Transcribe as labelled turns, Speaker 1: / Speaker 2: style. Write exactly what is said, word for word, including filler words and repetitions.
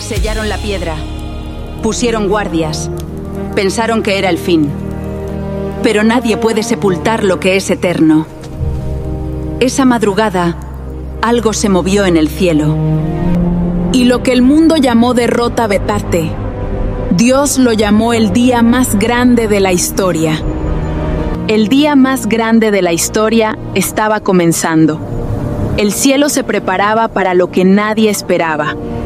Speaker 1: Sellaron la piedra, pusieron guardias, pensaron que era el fin. Pero nadie puede sepultar lo que es eterno. Esa madrugada, algo se movió en el cielo.
Speaker 2: Y lo que el mundo llamó derrota Betate, Dios lo llamó el día más grande de la historia. El día más grande de la historia estaba comenzando. El cielo se preparaba para lo que nadie esperaba.